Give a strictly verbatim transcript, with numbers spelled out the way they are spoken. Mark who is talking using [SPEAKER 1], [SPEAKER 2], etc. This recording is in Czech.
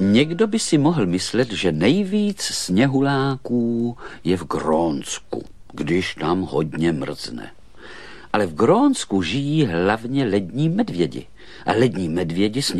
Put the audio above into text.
[SPEAKER 1] Někdo by si mohl myslet, že nejvíc sněhuláků je v Grónsku, když tam hodně mrzne. Ale v Grónsku žijí hlavně lední medvědi. A lední medvědi